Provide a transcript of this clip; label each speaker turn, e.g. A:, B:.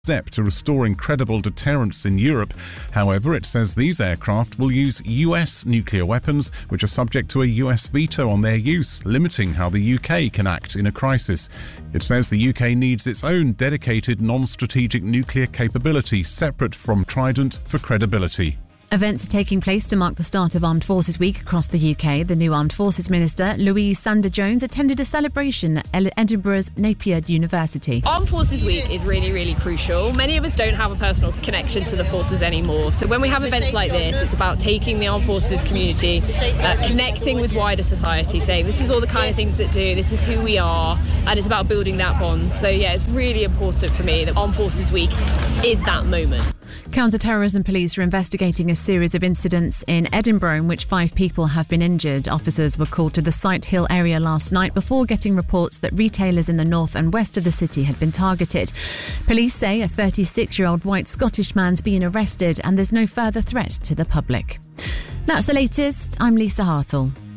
A: step to restoring credible deterrence in Europe. However, it says these aircraft will use US nuclear weapons, which are subject to a US veto on their use, limiting how the UK can act in a crisis. It says the UK needs its own dedicated non-strategic nuclear capability, separate from Trident, for credibility.
B: Events are taking place to mark the start of Armed Forces Week across the UK. The new Armed Forces Minister, Louise Sander-Jones, attended a celebration at Edinburgh's Napier University.
C: Armed Forces Week is really, really crucial. Many of us don't have a personal connection to the forces anymore. So when we have events like this, it's about taking the Armed Forces community, connecting with wider society, saying this is all the kind of things that do, this is who we are, and it's about building that bond. So yeah, it's really important for me that Armed Forces Week is that moment.
B: Counter-terrorism police are investigating a series of incidents in Edinburgh in which 5 people have been injured. Officers were called to the Sight Hill area last night before getting reports that retailers in the north and west of the city had been targeted. Police say a 36-year-old white Scottish man's been arrested and there's no further threat to the public. That's the latest. I'm Lisa Hartle.